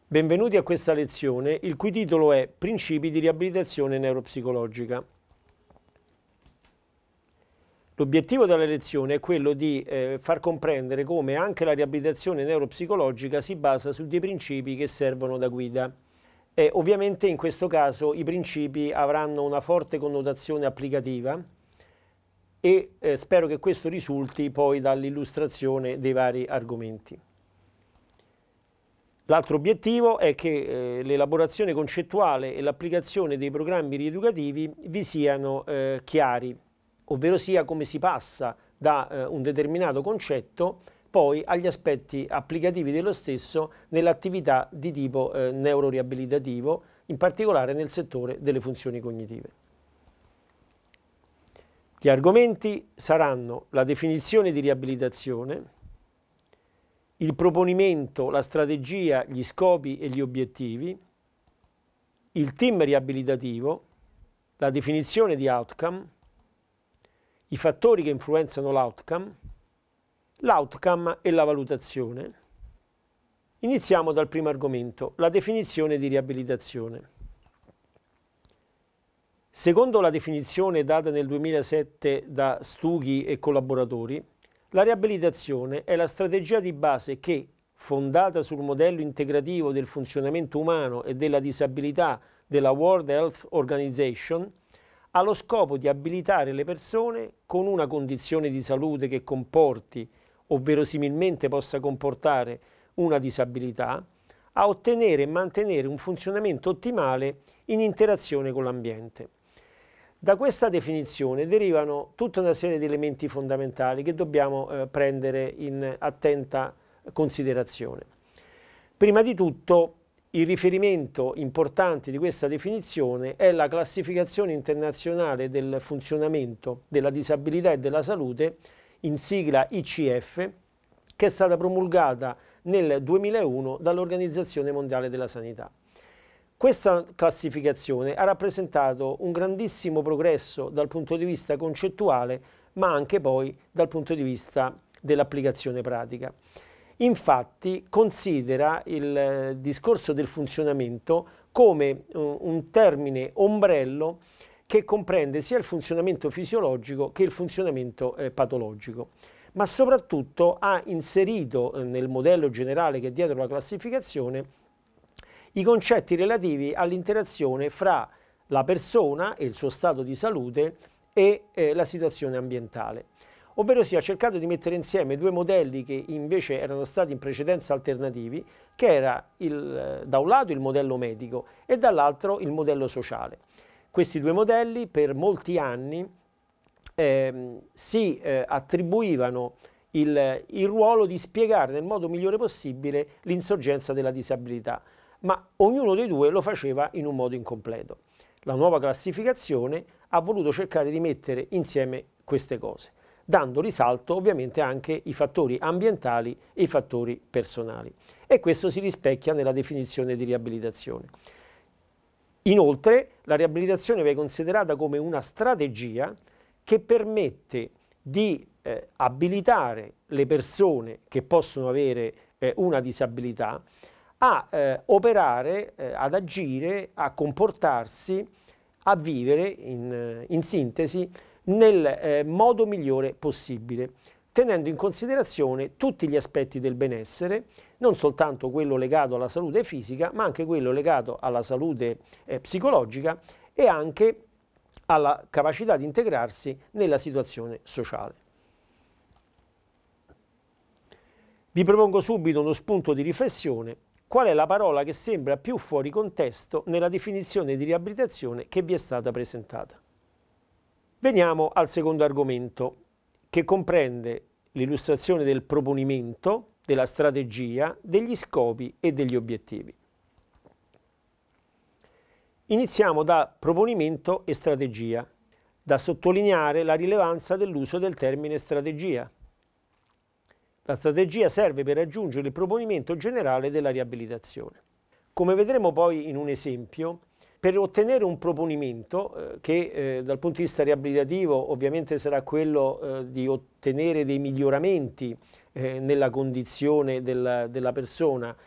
Benvenuti a questa lezione, il cui titolo è Principi di riabilitazione neuropsicologica. L'obiettivo della lezione è quello di far comprendere come anche la riabilitazione neuropsicologica si basa su dei principi che servono da guida. E ovviamente in questo caso i principi avranno una forte connotazione applicativa e spero che questo risulti poi dall'illustrazione dei vari argomenti. L'altro obiettivo è che l'elaborazione concettuale e l'applicazione dei programmi rieducativi vi siano chiari, ovvero sia come si passa da un determinato concetto poi agli aspetti applicativi dello stesso nell'attività di tipo neuroriabilitativo, in particolare nel settore delle funzioni cognitive. Gli argomenti saranno la definizione di riabilitazione, il proponimento, la strategia, gli scopi e gli obiettivi, il team riabilitativo, la definizione di outcome, i fattori che influenzano l'outcome e la valutazione. Iniziamo dal primo argomento, la definizione di riabilitazione. Secondo la definizione data nel 2007 da Stughi e collaboratori, la riabilitazione è la strategia di base che, fondata sul modello integrativo del funzionamento umano e della disabilità della World Health Organization, ha lo scopo di abilitare le persone con una condizione di salute che comporti o verosimilmente possa comportare una disabilità, a ottenere e mantenere un funzionamento ottimale in interazione con l'ambiente. Da questa definizione derivano tutta una serie di elementi fondamentali che dobbiamo prendere in attenta considerazione. Prima di tutto, il riferimento importante di questa definizione è la classificazione internazionale del funzionamento, della disabilità e della salute, in sigla ICF, che è stata promulgata nel 2001 dall'Organizzazione Mondiale della Sanità. Questa classificazione ha rappresentato un grandissimo progresso dal punto di vista concettuale, ma anche poi dal punto di vista dell'applicazione pratica. Infatti considera il discorso del funzionamento come un termine ombrello che comprende sia il funzionamento fisiologico che il funzionamento patologico, ma soprattutto ha inserito nel modello generale che è dietro la classificazione i concetti relativi all'interazione fra la persona e il suo stato di salute e la situazione ambientale. Ovvero si è cercato di mettere insieme due modelli che invece erano stati in precedenza alternativi, che era da un lato il modello medico e dall'altro il modello sociale. Questi due modelli per molti anni si attribuivano il ruolo di spiegare nel modo migliore possibile l'insorgenza della disabilità, ma ognuno dei due lo faceva in un modo incompleto. La nuova classificazione ha voluto cercare di mettere insieme queste cose, dando risalto ovviamente anche i fattori ambientali e i fattori personali. E questo si rispecchia nella definizione di riabilitazione. Inoltre, la riabilitazione viene considerata come una strategia che permette di abilitare le persone che possono avere una disabilità a operare, ad agire, a comportarsi, a vivere, in sintesi, nel modo migliore possibile, tenendo in considerazione tutti gli aspetti del benessere, non soltanto quello legato alla salute fisica, ma anche quello legato alla salute psicologica e anche alla capacità di integrarsi nella situazione sociale. Vi propongo subito uno spunto di riflessione. Qual è la parola che sembra più fuori contesto nella definizione di riabilitazione che vi è stata presentata? Veniamo al secondo argomento, che comprende l'illustrazione del proponimento, della strategia, degli scopi e degli obiettivi. Iniziamo da proponimento e strategia, da sottolineare la rilevanza dell'uso del termine strategia. La strategia serve per raggiungere il proponimento generale della riabilitazione. Come vedremo poi in un esempio, per ottenere un proponimento che dal punto di vista riabilitativo ovviamente sarà quello di ottenere dei miglioramenti nella condizione della persona